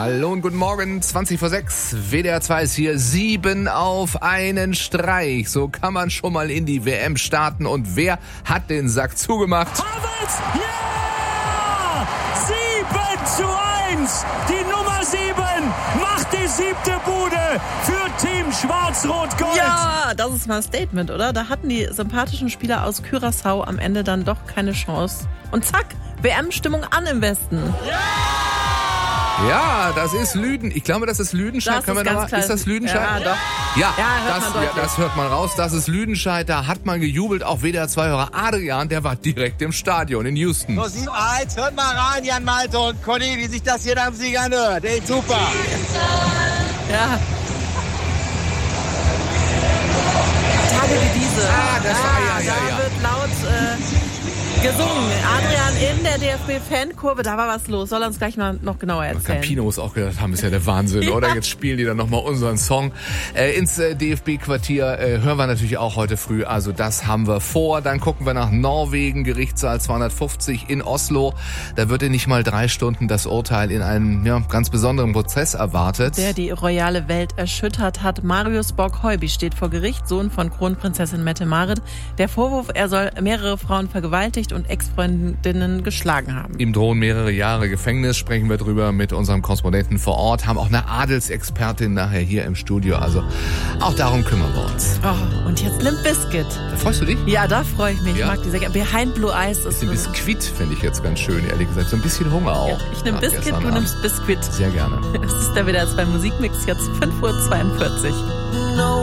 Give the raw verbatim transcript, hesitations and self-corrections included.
Hallo und guten Morgen, zwanzig vor sechs. W D R zwei ist hier, sieben auf einen Streich. So kann man schon mal in die W M starten. Und wer hat den Sack zugemacht? Havertz! Ja! sieben zu eins! Die Nummer sieben macht die siebte Bude für Team Schwarz-Rot-Gold. Ja, das ist mal ein Statement, oder? Da hatten die sympathischen Spieler aus Curaçao am Ende dann doch keine Chance. Und zack, W M-Stimmung an im Westen. Ja! Ja, das ist Lüden. Ich glaube, das ist Lüdenscheid. Das Können ist wir noch ganz mal, klar. ist das Lüdenscheid? Ja, doch. Ja, Ja, hört das, man ja, deutlich. das hört man raus. Das ist Lüdenscheid. Da hat man gejubelt. Auch W D R zwei-Hörer Adrian, der war direkt im Stadion in Houston. So, sieben eins, hört mal rein, Jan Malte und Conny, wie sich das hier nach dem Sieg anhört. Ey, super. Ja. Tage wie diese. Ah, das war- ja, ja, da ja. wird laut äh, gesungen. Adrian in der D F B-Fankurve, da war was los. Soll er uns gleich mal noch genauer erzählen. Campino muss auch gedacht haben, ist ja der Wahnsinn, Ja. oder? Jetzt spielen die dann nochmal unseren Song. Äh, ins äh, D F B-Quartier äh, hören wir natürlich auch heute früh. Also das haben wir vor. Dann gucken wir nach Norwegen, Gerichtssaal zweihundertfünfzig in Oslo. Da wird in nicht mal drei Stunden das Urteil in einem ja, ganz besonderen Prozess erwartet. Der die royale Welt erschüttert hat. Marius Borg-Heuby steht vor Gericht, Sohn von Kronprinzessin Mette-Marit. Der Vorwurf, er soll mehrere Frauen vergewaltigt und Ex-Freundinnen geschlagen haben. Ihm drohen mehrere Jahre Gefängnis, sprechen wir drüber mit unserem Korrespondenten vor Ort, haben auch eine Adelsexpertin nachher hier im Studio, also auch darum kümmern wir uns. Oh, und jetzt Limp Bizkit. Da freust du dich? Ja, da freue ich mich. Ja? Ich mag die sehr gerne. Behind Blue Eyes ist Ein Biskuit finde ich jetzt ganz schön, ehrlich gesagt. So ein bisschen Hunger auch. Ja, ich nehme nach Biscuit, gestern du Abend. nimmst Biscuit. Sehr gerne. Es ist der W D R zwei Musikmix, jetzt fünf Uhr zweiundvierzig.